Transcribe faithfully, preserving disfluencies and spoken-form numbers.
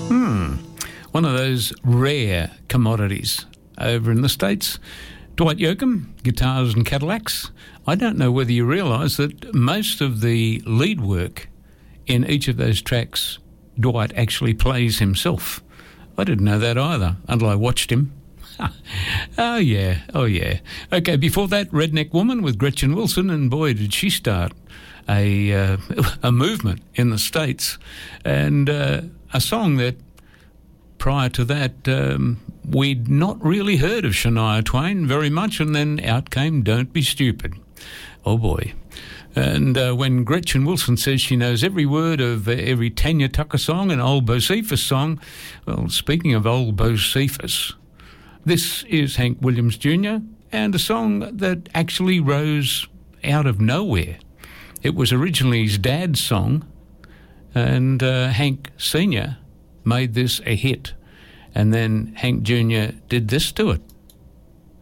Hmm. One of those rare commodities over in the States. Dwight Yoakam, Guitars and Cadillacs. I don't know whether you realise that most of the lead work in each of those tracks, Dwight actually plays himself. I didn't know that either until I watched him. oh, yeah. Oh, yeah. Okay, before that, Redneck Woman with Gretchen Wilson, and boy, did she start a, uh, a movement in the States. And uh, a song that, prior to that, um, we'd not really heard of Shania Twain very much, and then out came Don't Be Stupid. Oh, boy. And uh, when Gretchen Wilson says she knows every word of uh, every Tanya Tucker song and Old Bocephus song, well, speaking of Old Bocephus, this is Hank Williams Junior and a song that actually rose out of nowhere. It was originally his dad's song, and uh, Hank Senior made this a hit, and then Hank Junior did this to it.